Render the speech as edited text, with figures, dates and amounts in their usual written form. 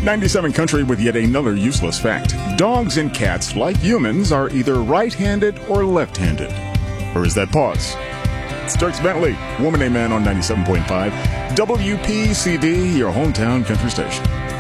97 Country with yet another useless fact. Dogs and cats, like humans, are either right-handed or left-handed. Or is that pause? It's Dierks Bentley, Woman A Man on 97.5. WPCV, your hometown country station.